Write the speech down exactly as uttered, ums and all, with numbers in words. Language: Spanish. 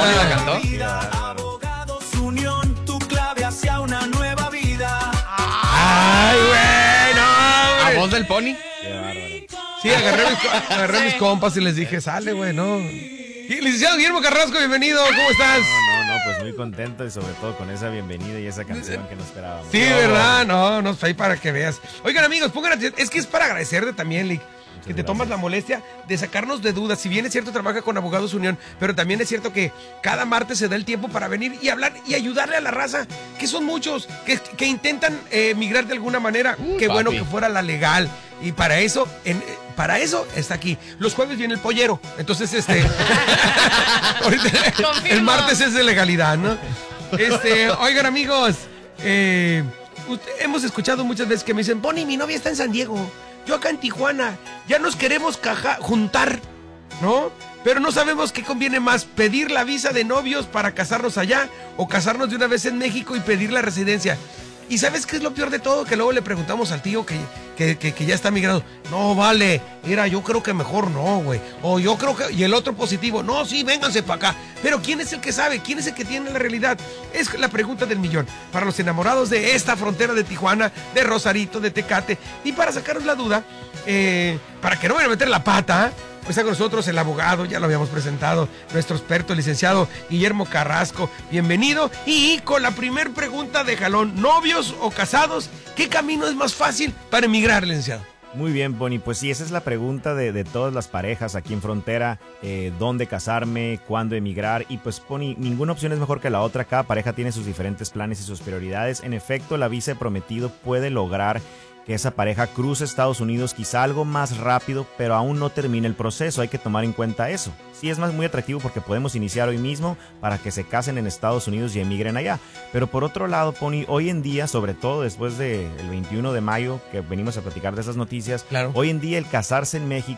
¿Pony la cantó? Abogados Unión, tu clave hacia una nueva vida. ¡Ay, güey! No, ¿A güey. voz del Pony? Qué bárbaro. Sí, agarré, a mis, co- agarré a mis compas y les dije, sale, güey, no. Y, licenciado Guillermo Carrasco, bienvenido, ¿cómo estás? No, no, no, pues muy contento y sobre todo con esa bienvenida y esa canción que no esperábamos. Sí, ¿verdad? No, no, ahí para que veas. Oigan, amigos, pongan atención. Es que es para agradecerte también, Lick, que te gracias. tomas la molestia de sacarnos de dudas. Si bien es cierto, trabaja con Abogados Unión, pero también es cierto que cada martes se da el tiempo para venir y hablar y ayudarle a la raza, que son muchos, que, que intentan eh, migrar de alguna manera. Uy, Qué bueno papi. que fuera la legal. Y para eso, en, para eso está aquí. Los jueves viene el pollero. Entonces, este. ahorita, el martes es de legalidad, ¿no? Este, oigan, amigos. Eh, usted- hemos escuchado muchas veces que me dicen, Pony, mi novia está en San Diego. Yo acá en Tijuana. Ya nos queremos caja, juntar, ¿no? Pero no sabemos qué conviene más, pedir la visa de novios para casarnos allá o casarnos de una vez en México y pedir la residencia. ¿Y sabes qué es lo peor de todo? Que luego le preguntamos al tío que, que, que, que ya está migrado. No, vale, mira, yo creo que mejor no, güey. O yo creo que... Y el otro positivo, no, sí, vénganse para acá. Pero ¿quién es el que sabe? ¿Quién es el que tiene la realidad? Es la pregunta del millón. Para los enamorados de esta frontera de Tijuana, de Rosarito, de Tecate. Y para sacaros la duda, eh, para que no vayan a meter la pata, pues está con nosotros el abogado, ya lo habíamos presentado, nuestro experto, el licenciado Guillermo Carrasco. Bienvenido. Y con la primer pregunta de jalón, ¿novios o casados? ¿Qué camino es más fácil para emigrar, licenciado? Muy bien, Pony. Pues sí, esa es la pregunta de, de todas las parejas aquí en frontera. Eh, ¿Dónde casarme? ¿Cuándo emigrar? Y pues, Pony, ninguna opción es mejor que la otra. Cada pareja tiene sus diferentes planes y sus prioridades. En efecto, la visa de prometido puede lograr que esa pareja cruce Estados Unidos quizá algo más rápido, pero aún no termina el proceso. Hay que tomar en cuenta eso. Sí, es más muy atractivo porque podemos iniciar hoy mismo para que se casen en Estados Unidos y emigren allá. Pero por otro lado, Pony, hoy en día, sobre todo después del veintiuno de mayo, que venimos a platicar de esas noticias, Claro. hoy en día el casarse en México